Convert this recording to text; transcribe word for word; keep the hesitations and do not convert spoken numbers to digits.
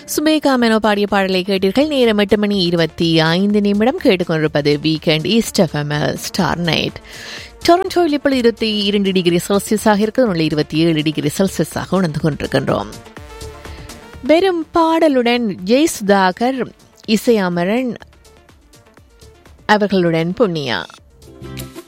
சுமேகா மெனோ பாடிய பாடலை கேட்டீர்கள். நேரம் எட்டு மணி இருபத்தி ஐந்து நிமிடம். கேட்டுக்கொண்டிருப்பது வீக்கெண்ட் ஈஸ்ட் எஃப்எம்எல் ஸ்டார் நைட். டொரண்டோவில் இப்பொழுது இருபத்தி இரண்டு டிகிரி செல்சியஸாக இருக்கிறது. உள்ள இருபத்தி ஏழு டிகிரி செல்சியஸாக உணர்ந்து கொண்டிருக்கின்றோம். வெறும் பாடலுடன் ஜெய் சுதாகர், இசை அமரன் அவர்களுடன் புண்ணியா.